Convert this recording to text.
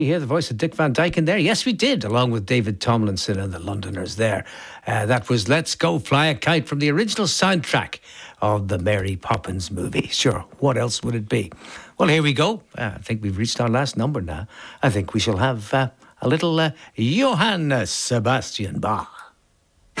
You hear the voice of Dick Van Dyke in there? Yes, we did, along with David Tomlinson and the Londoners there. That was Let's Go Fly a Kite from the original soundtrack of the Mary Poppins movie. Sure, what else would it be? Well, here we go. I think we've reached our last number now. I think we shall have a little Johann Sebastian Bach.